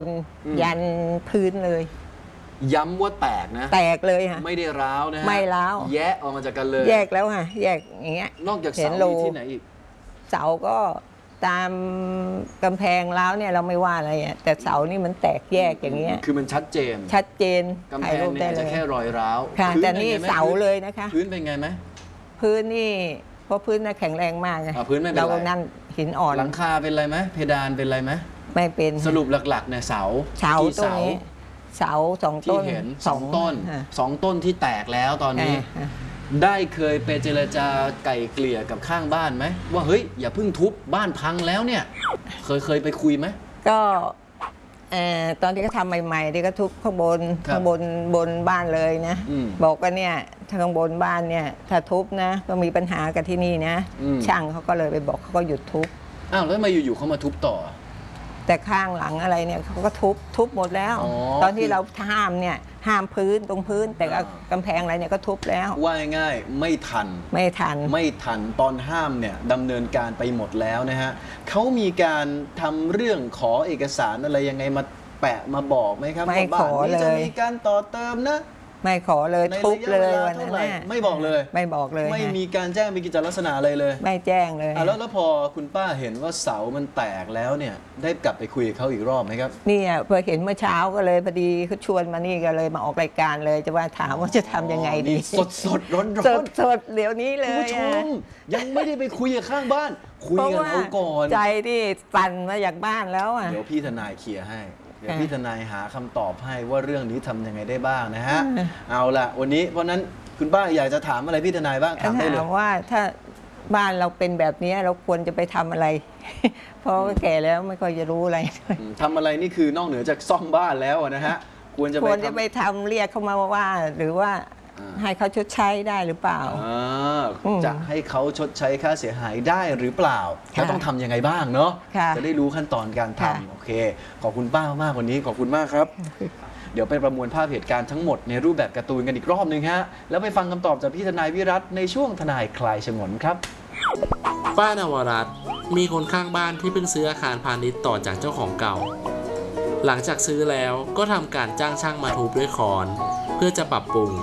ยันพื้นเลยย้ำว่าแตกนะแตกเลยค่ะไม่ได้ร้าวนะฮะไม่ร้าวแยกออกมาจากกันเลยแยกแล้วค่ะแยกอย่างเงี้ยนอกจากเสาที่ไหนอีกเสาก็ตามกำแพงร้าวเนี่ยเราไม่ว่าอะไรอ่ะแต่เสานี่มันแตกแยกอย่างเงี้ยคือมันชัดเจนกำแพงเนี่ยจะแค่รอยร้าวค่ะแต่นี่เสาเลยนะคะพื้นเป็นไงไหมพื้นนี่เพราะพื้นน่ะแข็งแรงมากไงพื้นไม่เป็นไรเรานั่นหินอ่อนหลังคาเป็นไรไหมเพดานเป็นไรไหมไม่เป็นสรุปหลักๆเนี่ยเสาต้นนี้เสา2 ต้นที่เห็น2 ต้น2 ต้นที่แตกแล้วตอนนี้ได้เคยไปเจรจาไก่เกลี่ยกับข้างบ้านไหมว่าเฮ้ยอย่าเพิ่งทุบบ้านพังแล้วเนี่ยเคยไปคุยไหมก็ตอนที่เขาทำใหม่ๆที่เขาทุบข้างบนบ้านเลยนะบอกว่าเนี่ยทางบนบ้านเนี่ยถ้าทุบนะก็มีปัญหากับที่นี่นะช่างเขาก็เลยไปบอกเขาก็หยุดทุบอ้าวแล้วมาอยู่ๆเขามาทุบต่อแต่ข้างหลังอะไรเนี่ยเขาก็ทุบหมดแล้วตอนที่เราห้ามเนี่ยห้ามพื้นตรงพื้นแต่กำแพงอะไรเนี่ยก็ทุบแล้วว่าง่ายไม่ทันตอนห้ามเนี่ยดำเนินการไปหมดแล้วนะฮะเขามีการทำเรื่องขอเอกสารอะไรยังไงมาแปะมาบอกไหมครับไม่ขอเลยจะมีการต่อเติมนะไม่ขอเลยทุบเลยวันนั้นไม่บอกเลยไม่มีการแจ้งมีกิจลักษณะอะไรเลยไม่แจ้งเลยแล้วพอคุณป้าเห็นว่าเสามันแตกแล้วเนี่ยได้กลับไปคุยกับเขาอีกรอบไหมครับนี่พอเห็นเมื่อเช้าก็เลยพอดีเขาชวนมานี่ก็เลยมาออกรายการเลยจะว่าถามว่าจะทำยังไงดีสดร้อนเดี๋ยวนี้เลยคุณผู้ชมยังไม่ได้ไปคุยกับข้างบ้านคุยกันเอาก่อนใจที่สั่นมาจากบ้านแล้วเดี๋ยวพี่ทนายเคลียร์ให้เดี๋ยวพี่ทนายหาคำตอบให้ว่าเรื่องนี้ทำยังไงได้บ้างนะฮะเอาล่ะวันนี้เพราะนั้นคุณป้าอยากจะถามอะไรพี่ทนายบ้างถามได้เลยว่าถ้าบ้านเราเป็นแบบนี้เราควรจะไปทำอะไรเพราะแก่แล้วไม่ค่อยจะรู้อะไรทำอะไรนี่คือนอกเหนือจากซ่อมบ้านแล้วนะฮะควรจะไปทำเรียกเขามาว่าหรือว่าให้เขาชดใช้ได้หรือเปล่าจะให้เขาชดใช้ค่าเสียหายได้หรือเปล่าแล้วต้องทำยังไงบ้างเนาะจะได้รู้ขั้นตอนการทำโอเคขอบคุณป้ามากวันนี้ขอบคุณมากครับเดี๋ยวไปประมวลภาพเหตุการณ์ทั้งหมดในรูปแบบการ์ตูนกันอีกรอบนึงฮะแล้วไปฟังคำตอบจากพี่ทนายวิรัตในช่วงทนายคลายฉงนครับป้านวรัตน์มีคนข้างบ้านที่เพิ่งซื้ออาคารพาณิชย์ต่อจากเจ้าของเก่าหลังจากซื้อแล้วก็ทำการจ้างช่างมาทุบด้วยค้อนเพื่อจะปรับปรุง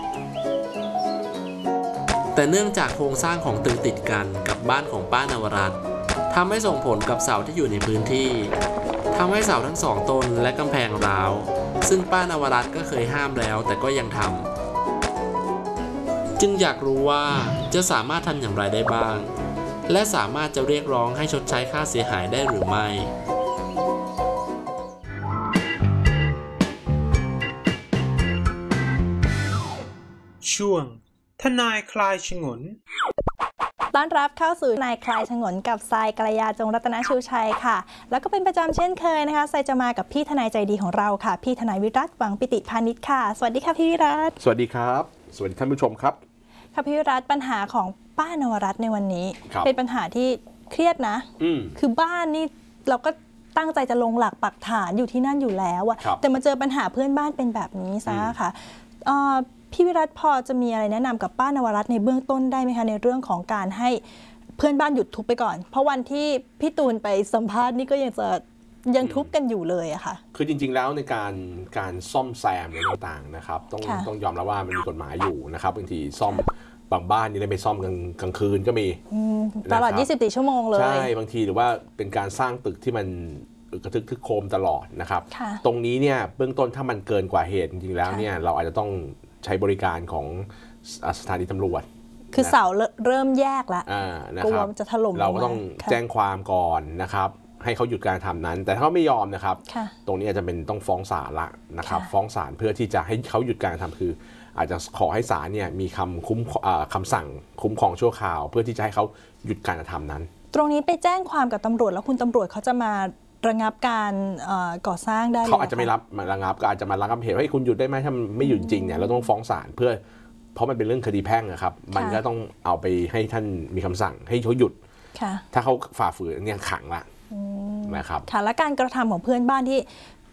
แต่เนื่องจากโครงสร้างของตึกติดกันกับบ้านของป้านวรัตน์ทำให้ส่งผลกับเสาที่อยู่ในพื้นที่ทำให้เสาทั้ง2 ต้นและกำแพงร้าวซึ่งป้านวรัตน์ก็เคยห้ามแล้วแต่ก็ยังทำจึงอยากรู้ว่าจะสามารถทำอย่างไรได้บ้างและสามารถจะเรียกร้องให้ชดใช้ค่าเสียหายได้หรือไม่ช่วงทนายคลายฉงนต้อนรับเข้าสู่ทนายคลายฉงนกับทรายกัลยาจงรัตนชูชัยค่ะแล้วก็เป็นประจำเช่นเคยนะคะทรายจะมากับพี่ทนายใจดีของเราค่ะพี่ทนายวิรัต หวังปิติพานิชค่ะสวัสดีค่ะพี่วิรัตสวัสดีครับสวัสดีท่านผู้ชมครับค่ะพี่วิรัตปัญหาของป้านวรัตน์ในวันนี้เป็นปัญหาที่เครียดนะคือบ้านนี่เราก็ตั้งใจจะลงหลักปักฐานอยู่ที่นั่นอยู่แล้วอะแต่มาเจอปัญหาเพื่อนบ้านเป็นแบบนี้ซะค่ะพี่วิรัตพอจะมีอะไรแนะนำกับป้านวรัตน์ในเบื้องต้นได้ไหมคะในเรื่องของการให้เพื่อนบ้านหยุดทุบไปก่อนเพราะวันที่พี่ตูนไปสัมภาษณ์นี่ก็ยังทุบกันอยู่เลยอะค่ะคือจริงๆแล้วในการซ่อมแซมอะไรต่างๆนะครับต้องยอมรับว่ามันมีกฎหมายอยู่นะครับบางทีซ่อมบางบ้านนี่ได้ไปซ่อมกลางคืนก็มีตลอด24 ชั่วโมงเลยใช่บางทีหรือว่าเป็นการสร้างตึกที่มันกระทึกโครมตลอดนะครับตรงนี้เนี่ยเบื้องต้นถ้ามันเกินกว่าเหตุจริงๆแล้วเนี่ยเราอาจจะต้องใช้บริการของสถานีตำรวจคือเสาเริ่มแยกแล้วกลัวจะถล่มเราก็ต้องแจ้งความก่อนนะครับให้เขาหยุดการทำนั้นแต่ถ้าเขาไม่ยอมนะครับตรงนี้อาจจะเป็นต้องฟ้องศาลละนะครับฟ้องศาลเพื่อที่จะให้เขาหยุดการทำคืออาจจะขอให้ศาลเนี่ยมีคำสั่งคุ้มครองชั่วคราวเพื่อที่จะให้เขาหยุดการกระทำนั้นตรงนี้ไปแจ้งความกับตำรวจแล้วคุณตำรวจเขาจะมาระงับการก่อสร้างได้เขาอาจจะไม่รับมาระงับก็อาจจะมาระงับเหตุว่าคุณหยุดได้ไหมถ้าไม่หยุดจริงเนี่ยเราต้องฟ้องศาลเพื่อเพราะมันเป็นเรื่องคดีแพ่งนะครับมันก็ต้องเอาไปให้ท่านมีคำสั่งให้เขาหยุดถ้าเขาฝ่าฝืนเนี่ยขังละนะครับค่ะและการกระทำของเพื่อนบ้านที่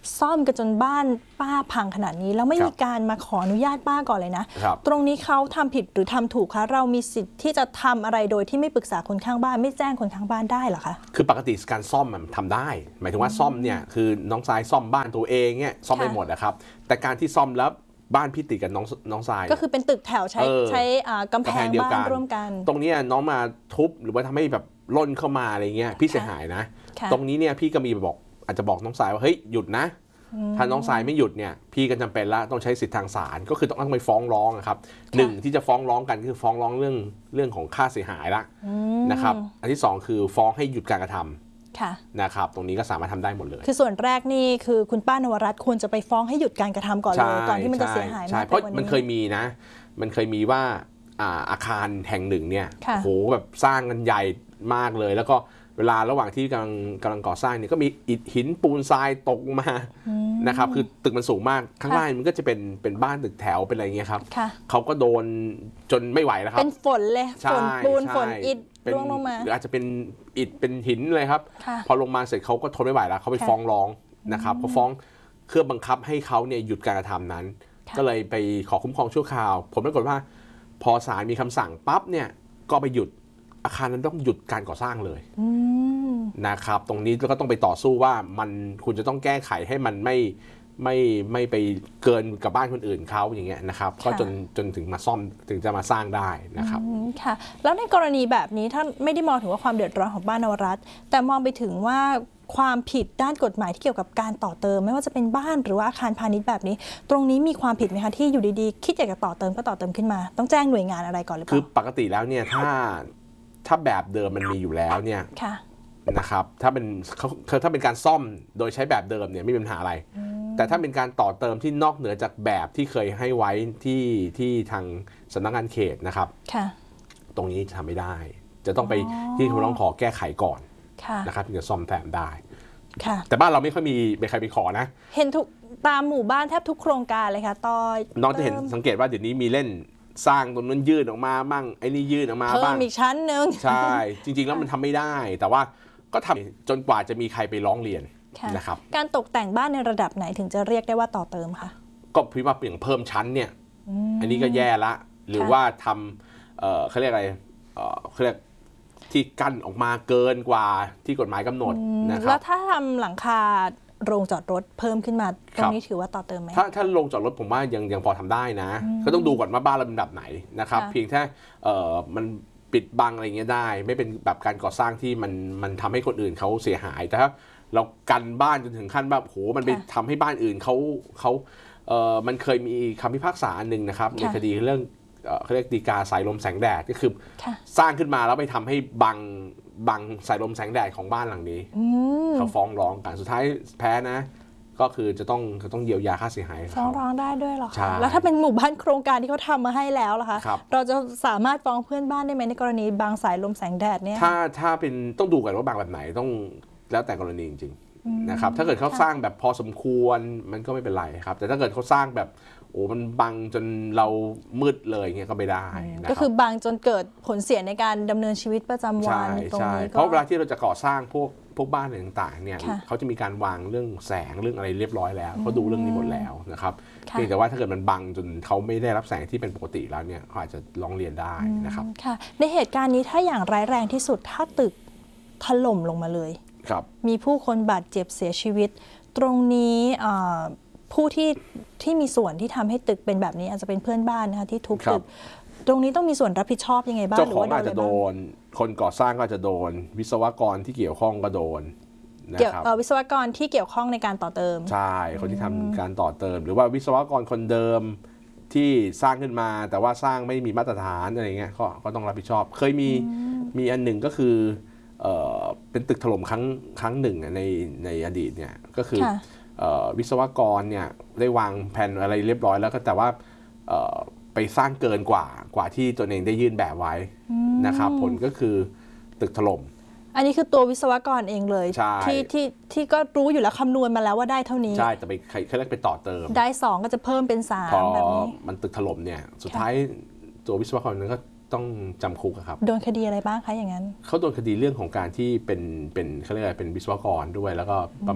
ซ่อมกันจนบ้านป้าพังขนาดนี้แล้วไม่มีการมาขออนุญาตป้าก่อนเลยนะตรงนี้เขาทำผิดหรือทำถูกคะเรามีสิทธิ์ที่จะทำอะไรโดยที่ไม่ปรึกษาคนข้างบ้านไม่แจ้งคนข้างบ้านได้เหรอคะคือปกติการซ่อมมันทำได้หมายถึงว่าซ่อมเนี่ยคือน้องทรายซ่อมบ้านตัวเองเนี่ยซ่อมได้หมดนะครับแต่การที่ซ่อมแล้วบ้านพี่ติดกับน้องทรายก็คือเป็นตึกแถวใช้กำแพงบ้านร่วมกันตรงนี้น้องมาทุบหรือว่าทำให้แบบล่นเข้ามาอะไรเงี้ยพี่เสียหายนะตรงนี้เนี่ยพี่ก็มีบอกอาจจะบอกน้องทรายว่าเฮ้ยหยุดนะถ้าน้องทรายไม่หยุดเนี่ยพี่ก็จำเป็นละต้องใช้สิทธิทางศาลก็คือต้องไปฟ้องร้องนะครับหนึ่งที่จะฟ้องร้องกันคือฟ้องร้องเรื่องของค่าเสียหายละนะครับอันที่2คือฟ้องให้หยุดการกระทำนะครับตรงนี้ก็สามารถทำได้หมดเลยคือส่วนแรกนี่คือคุณป้านวรัตน์ควรจะไปฟ้องให้หยุดการกระทำก่อนเลยก่อนที่มันจะเสียหายมากเพราะมันเคยมีนะมันเคยมีว่าอาคารแห่งหนึ่งเนี่ยโหแบบสร้างกันใหญ่มากเลยแล้วก็เวลาระหว่างที่กำลังก่อสร้างเนี่ยก็มีอิฐหินปูนทรายตกมานะครับคือตึกมันสูงมากข้างล่างมันก็จะเป็นบ้านตึกแถวเป็นอะไรเงี้ยครับเขาก็โดนจนไม่ไหวแล้วครับเป็นฝนเลยฝนปูนฝนอิฐร่วงลงมาหรืออาจจะเป็นอิฐเป็นหินเลยครับพอลงมาเสร็จเขาก็ทนไม่ไหวแล้วเขาไปฟ้องร้องนะครับเขาฟ้องเพื่อบังคับให้เขาเนี่ยหยุดการกระทำนั้นก็เลยไปขอคุ้มครองชั่วคราวผลปรากฏว่าพอศาลมีคำสั่งปั๊บเนี่ยก็ไปหยุดอาคารนั้นต้องหยุดการก่อสร้างเลยนะครับตรงนี้ก็ต้องไปต่อสู้ว่ามันคุณจะต้องแก้ไขให้มันไม่ไปเกินกับบ้านคนอื่นเขาอย่างเงี้ยนะครับก็จนถึงมาซ่อมถึงจะมาสร้างได้นะครับค่ะแล้วในกรณีแบบนี้ถ้าไม่ได้มองถึงว่าความเดือดร้อนของบ้านนวรัตน์แต่มองไปถึงว่าความผิดด้านกฎหมายที่เกี่ยวกับการต่อเติมไม่ว่าจะเป็นบ้านหรือว่าอาคารพาณิชย์แบบนี้ตรงนี้มีความผิดไหมคะที่อยู่ดีๆคิดอยากจะต่อเติมก็ต่อเติมขึ้นมาต้องแจ้งหน่วยงานอะไรก่อนหรือเปล่าคือปกติแล้วเนี่ยถ้าแบบเดิมมันมีอยู่แล้วเนี่ยนะครับถ้าเป็นการซ่อมโดยใช้แบบเดิมเนี่ยไม่มีปัญหาอะไรแต่ถ้าเป็นการต่อเติมที่นอกเหนือจากแบบที่เคยให้ไว้ที่ทางสำนักงานเขตนะครับตรงนี้ทำไม่ได้จะต้องไปที่ร้องขอแก้ไขก่อนนะครับถึงจะซ่อมแซมได้แต่บ้านเราไม่ค่อยมีใครไปขอนะเห็นทุกตามหมู่บ้านแทบทุกโครงการเลยค่ะต่อน้องจะเห็นสังเกตว่าเดี๋ยวนี้มีเล่นสร้างตรงนั้นยื่นออกมาบ้างไอ้นี่ยื่นออกมาบ้างอีกชั้นหนึ่งใช่จริงๆแล้วมันทำไม่ได้แต่ว่าก็ทำจนกว่าจะมีใครไปร้องเรียนนะครับการตกแต่งบ้านในระดับไหนถึงจะเรียกได้ว่าต่อเติมคะก็พี่ว่าอย่างเพิ่มชั้นเนี่ยอันนี้ก็แย่ละหรือว่าทำเขาเรียกอะไรเขาเรียกที่กั้นออกมาเกินกว่าที่กฎหมายกำหนดนะครับแล้วถ้าทำหลังคาโรงจอดรถเพิ่มขึ้นมาตรงนี้ถือว่าต่อเติมไหมถ้าโรงจอดรถผมว่ายังพอทำได้นะก็ต้องดูก่อนว่าบ้านเราเป็นแบบไหนนะครับเพียงแค่มันปิดบังอะไรเงี้ยได้ไม่เป็นแบบการก่อสร้างที่มันทำให้คนอื่นเขาเสียหายแต่ถ้าเรากันบ้านจนถึงขั้นแบบโหมันไปทำให้บ้านอื่นเขามันเคยมีคำพิพากษาอันนึงนะครับในคดีเรื่องเขาเรียกฎีกาสายลมแสงแดดก็คือสร้างขึ้นมาแล้วไปทำให้บังสายลมแสงแดดของบ้านหลังนี้เขาฟ้องร้องกันสุดท้ายแพ้นะก็คือจะต้องเยียวยาค่าเสียหายฟ้องร้องได้ด้วยหรอคะแล้วถ้าเป็นหมู่บ้านโครงการที่เขาทำมาให้แล้วล่ะคะเราจะสามารถฟ้องเพื่อนบ้านได้ไหมในกรณีบางสายลมแสงแดดเนี่ยถ้าเป็นต้องดูกันว่าบางแบบไหนต้องแล้วแต่กรณีจริงๆนะครับถ้าเกิดเขาสร้างแบบพอสมควรมันก็ไม่เป็นไรครับแต่ถ้าเกิดเขาสร้างแบบโอ้มันบังจนเรามืดเลยเงี้ยก็ไม่ได้ก็คือบังจนเกิดผลเสียในการดำเนินชีวิตประจำวันตรงนี้เพราะเวลาที่เราจะก่อสร้างพวกบ้านต่างๆเนี่ยเขาจะมีการวางเรื่องแสงเรื่องอะไรเรียบร้อยแล้วเขาดูเรื่องนี้หมดแล้วนะครับเพียงแต่ว่าถ้าเกิดมันบังจนเขาไม่ได้รับแสงที่เป็นปกติแล้วเนี่ยเขาอาจจะร้องเรียนได้นะครับในเหตุการณ์นี้ถ้าอย่างร้ายแรงที่สุดถ้าตึกถล่มลงมาเลยมีผู้คนบาดเจ็บเสียชีวิตตรงนี้ผู้ที่มีส่วนที่ทำให้ตึกเป็นแบบนี้อาจจะเป็นเพื่อนบ้านนะคะที่ทุบตึกตรงนี้ต้องมีส่วนรับผิดชอบยังไงบ้างเจ้าของอาจจะโดนคนก่อสร้างก็จะโดนวิศวกรที่เกี่ยวข้องก็โดนนะครับวิศวกรที่เกี่ยวข้องในการต่อเติมใช่คนที่ทำการต่อเติมหรือว่าวิศวกรคนเดิมที่สร้างขึ้นมาแต่ว่าสร้างไม่มีมาตรฐานอะไรเงี้ยก็ต้องรับผิดชอบเคยมีอันหนึ่งก็คือเป็นตึกถล่มครั้งหนึ่งในอดีตเนี่ยก็คือวิศวกรเนี่ยได้วางแผนอะไรเรียบร้อยแล้วก็แต่ว่าไปสร้างเกินกว่าที่ตัวเองได้ยื่นแบบไว้นะครับผลก็คือตึกถล่มอันนี้คือตัววิศวกรเองเลยที่ก็รู้อยู่แล้วคำนวณมาแล้วว่าได้เท่านี้ใช่แต่เขาเรียกไปต่อเติมได้2ก็จะเพิ่มเป็น3แบบนี้มันตึกถล่มเนี่ยสุดท้ายตัววิศวกรนั้นก็ต้องจำคุกครับโดนคดีอะไรบ้างคะอย่างนั้นเขาโดนคดีเรื่องของการที่เป็นเขาเรียกอะไรเป็นวิศวกรด้วยแล้วก็ประมาท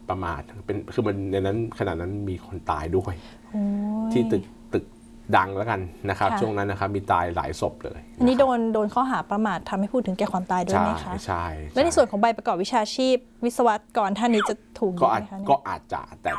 ประมาทคือมันในนั้นขณะนั้นมีคนตายด้วยที่ตึกดังแล้วกันนะครับช่วงนั้นนะครับมีตายหลายศพเลยอันนี้โดนข้อหาประมาททำให้พูดถึงแก่ความตายด้วยไหมคะใช่และในส่วนของใบประกอบวิชาชีพวิศวกรท่านนี้จะถูกไหมคะก็อาจจะแต่